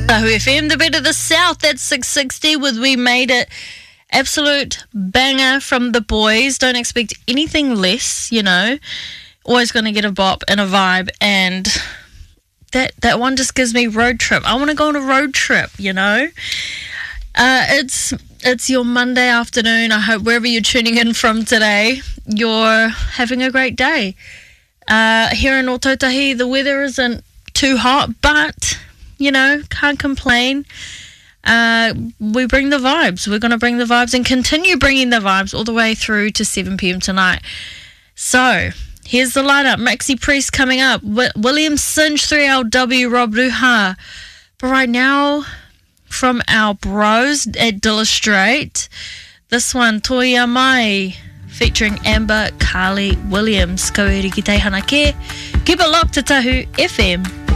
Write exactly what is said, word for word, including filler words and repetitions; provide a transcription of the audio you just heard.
Tahu F M, the bit of the South. That's six sixty with We Made It. Absolute banger from the boys. Don't expect anything less, you know. Always going to get a bop and a vibe. And that that one just gives me road trip. I want to go on a road trip, you know. Uh, it's it's your Monday afternoon. I hope wherever you're tuning in from today, you're having a great day. Uh, here in Otautahi, the weather isn't too hot, but, you know, can't complain. Uh, we bring the vibes. We're going to bring the vibes and continue bringing the vibes all the way through to seven p.m. tonight. So, here's the lineup. Maxi Priest coming up. W- William Singe, three L W, Rob Ruha. But right now, from our bros at Dilla Straight, this one, Toya Mai, featuring Amber Carly Williams. Ko iri ki te hana ke. Keep it locked to Tahu F M.